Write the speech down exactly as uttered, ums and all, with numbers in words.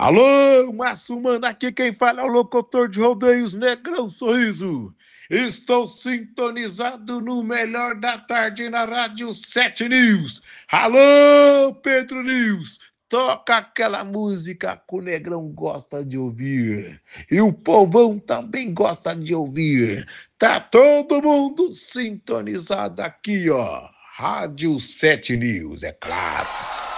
Alô, Márcio Mano, aqui quem fala é o locutor de rodeios Negrão Sorriso. Estou sintonizado no melhor da tarde na Rádio Sete News. Alô, Pedro News, toca aquela música que o Negrão gosta de ouvir. E o povão também gosta de ouvir. Tá todo mundo sintonizado aqui, ó. Rádio Sete News, é claro.